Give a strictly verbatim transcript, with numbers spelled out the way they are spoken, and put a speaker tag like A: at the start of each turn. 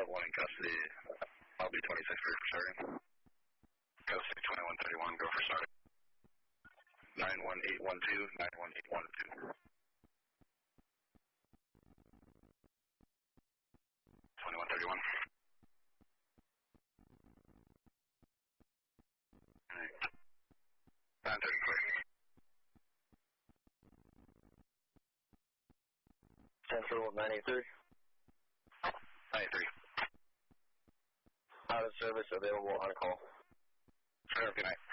A: one in custody. I'll be twenty-six for starting. Custody twenty-one thirty-one, go for starting. nine one eight one two, nine one eight one two. twenty-one thirty-one. Alright. nine thirty clear.
B: Central nine eight three.
A: nine eight three.
B: Out of service, available on call.
A: Sure, good night.